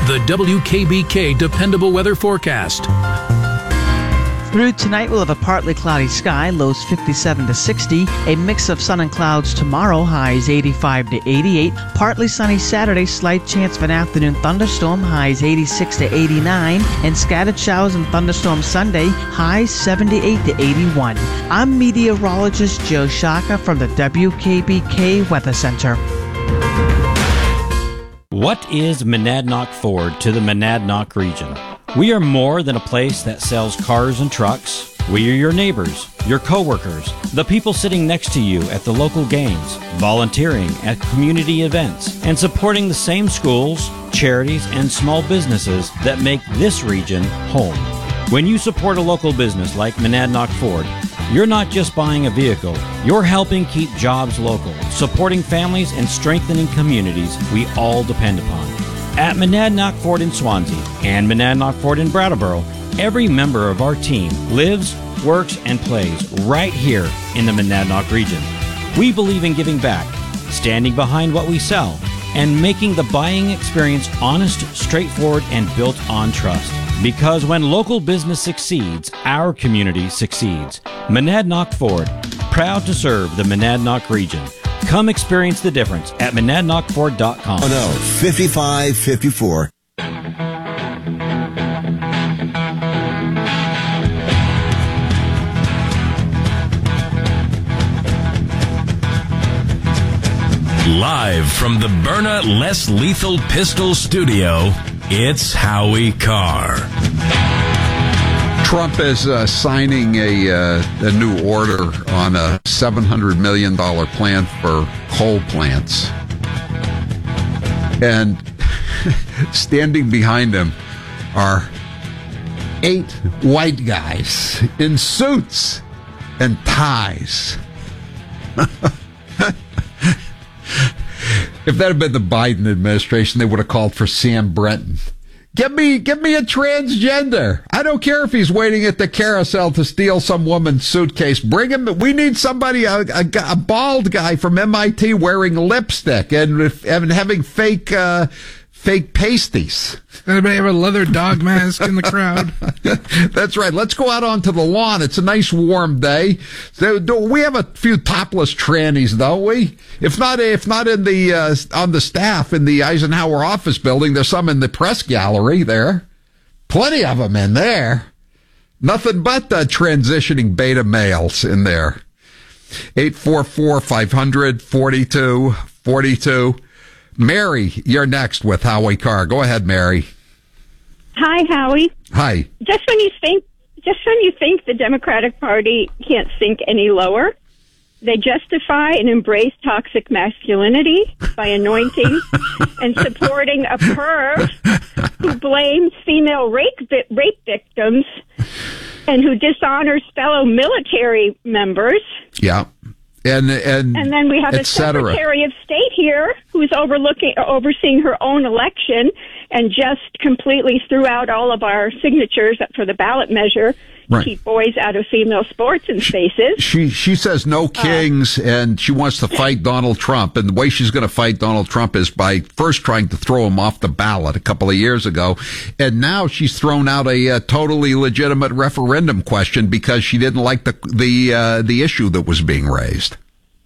The WKBK Dependable Weather Forecast. Through tonight, we'll have a partly cloudy sky, lows 57 to 60. A mix of sun and clouds tomorrow, highs 85 to 88. Partly sunny Saturday, slight chance of an afternoon thunderstorm, highs 86 to 89. And scattered showers and thunderstorms Sunday, highs 78 to 81. I'm meteorologist Joe Shaka from the WKBK Weather Center. What is Monadnock Ford to the Monadnock region? We are more than a place that sells cars and trucks. We are your neighbors, your coworkers, the people sitting next to you at the local games, volunteering at community events, and supporting the same schools, charities, and small businesses that make this region home. When you support a local business like Monadnock Ford, you're not just buying a vehicle, you're helping keep jobs local, supporting families and strengthening communities we all depend upon. At Monadnock Ford in Swansea and Monadnock Ford in Brattleboro, every member of our team lives, works, and plays right here in the Monadnock region. We believe in giving back, standing behind what we sell, and making the buying experience honest, straightforward, and built on trust. Because when local business succeeds, our community succeeds. Monadnock Ford, proud to serve the Monadnock region. Come experience the difference at monadnockford.com. Oh no, 5554. Live from the Byrna Less Lethal Pistol Studio, it's Howie Carr. Trump is signing a new order on a $700 million plan for coal plants. And standing behind him are 8 white guys in suits and ties. If that had been the Biden administration, they would have called for Sam Brenton. Give me a transgender. I don't care if he's waiting at the carousel to steal some woman's suitcase. Bring him. We need somebody, a bald guy from MIT wearing lipstick and having fake pasties. Anybody have a leather dog mask in the crowd? That's right. Let's go out onto the lawn. It's a nice warm day. So, we have a few topless trannies, don't we? If not in the on the staff in the Eisenhower office building, there's some in the press gallery there. Plenty of them in there. Nothing but transitioning beta males in there. 844-500-4242. Mary, you're next with Howie Carr. Go ahead, Mary. Hi, Howie. Hi. Just when you think the Democratic Party can't sink any lower, they justify and embrace toxic masculinity by anointing and supporting a perv who blames female rape victims and who dishonors fellow military members. Yeah. And then we have a Secretary of State here who's overseeing her own election and just completely threw out all of our signatures for the ballot measure to keep boys out of female sports and spaces. She says no kings, and she wants to fight Donald Trump. And the way she's going to fight Donald Trump is by first trying to throw him off the ballot a couple of years ago. And now she's thrown out a totally legitimate referendum question because she didn't like the issue that was being raised.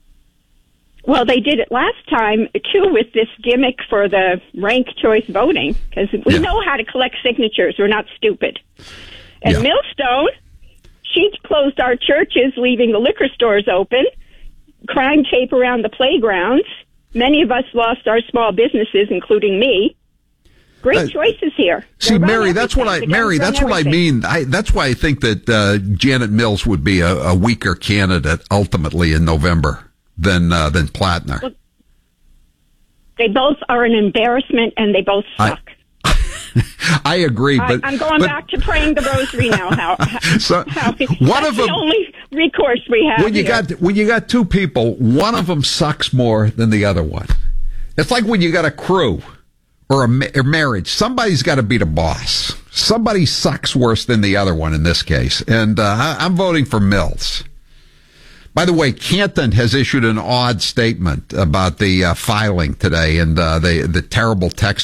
Well, they did it last time, too, with this gimmick for the ranked choice voting, because we know how to collect signatures. We're not stupid. And Millstone, she closed our churches, leaving the liquor stores open, crime tape around the playgrounds. Many of us lost our small businesses, including me. Great choices here. See, Mary, that's what I mean. That's why I think that Janet Mills would be a weaker candidate ultimately in November than Platner. Well, they both are an embarrassment, and they both suck. I agree, but I'm going back to praying the rosary now. So one of them, the only recourse we have. When you got two people, one of them sucks more than the other one. It's like when you got a crew or a marriage. Somebody's got to be the boss. Somebody sucks worse than the other one in this case, and I'm voting for Mills. By the way, Canton has issued an odd statement about the filing today and the terrible text